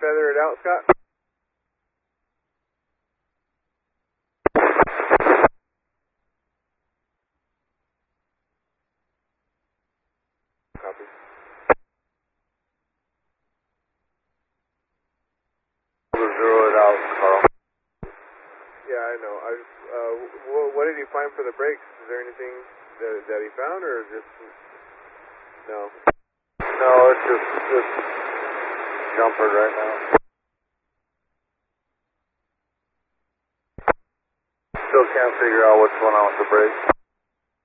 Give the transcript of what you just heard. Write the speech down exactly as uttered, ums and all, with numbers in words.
feather it out, Scott? Copy. Zero it out, Carl. Yeah, I know. I just, uh, w what did he find for the brakes? Is there anything that, that he found, or just no? No, it's just just jumper right now. Still can't figure out what's going on with the brakes.